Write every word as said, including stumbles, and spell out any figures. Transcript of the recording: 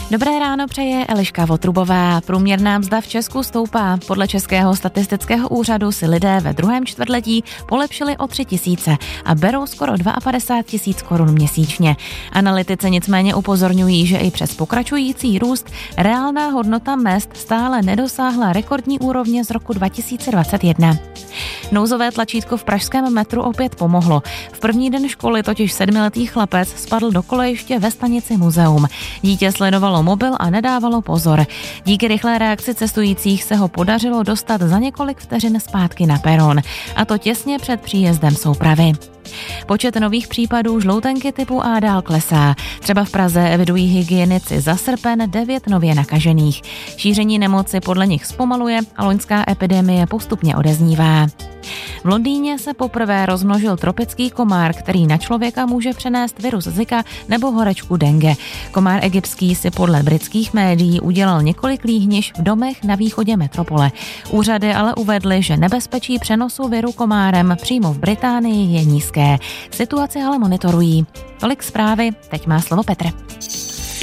Dobré ráno přeje Eliška Votrubová. Průměrná mzda v Česku stoupá. Podle Českého statistického úřadu si lidé ve druhém čtvrtletí polepšili o tři tisíce a berou skoro padesát dva tisíc korun měsíčně. Analytici nicméně upozorňují, že i přes pokračující růst reálná hodnota mezd stále nedosáhla rekordní úrovně z roku dva tisíce dvacet jedna. Nouzové tlačítko v pražském metru opět pomohlo. V první den školy totiž sedmiletý chlapec spadl do kolejiště ve stanici Muzeum. Dítě sledovalo mobil a nedávalo pozor. Díky rychlé reakci cestujících se ho podařilo dostat za několik vteřin zpátky na peron, a to těsně před příjezdem soupravy. Počet nových případů žloutenky typu A dál klesá. Třeba v Praze evidují hygienici za srpen devět nově nakažených. Šíření nemoci podle nich zpomaluje a loňská epidemie postupně odeznívá. V Londýně se poprvé rozmnožil tropický komár, který na člověka může přenést virus Zika nebo horečku dengue. Komár egyptský si podle britských médií udělal několik líhniš v domech na východě metropole. Úřady ale uvedly, že nebezpečí přenosu viru komárem přímo v Británii je nízké. Situaci ale monitorují. Tolik zprávy, teď má slovo Petr.